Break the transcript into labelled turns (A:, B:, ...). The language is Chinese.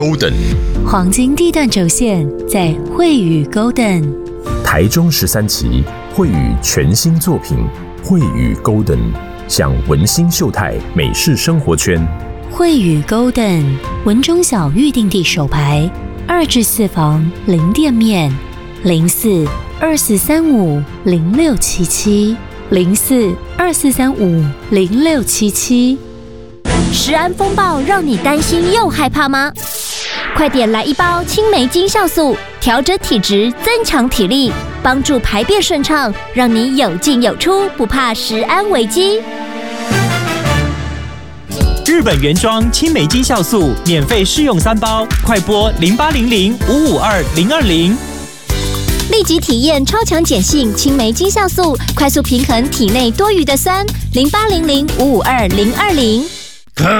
A: Golden
B: 黄金地段轴线在惠宇 Golden，
C: 台中13期惠宇全新作品惠宇 Golden， 享文心秀泰美式生活圈。
B: 惠宇 Golden 文中小预定地首排，2至4房零店面，0424350677，0424350677。
D: 食安风暴让你担心又害怕吗？快点来一包青梅金酵素，调整体质，增强体力，帮助排便顺畅，让你有进有出，不怕食安危机。
E: 日本原装青梅金酵素免费试用3包，快拨0800552020，
D: 立即体验超强碱性青梅金酵素，快速平衡体内多余的酸，0800552020。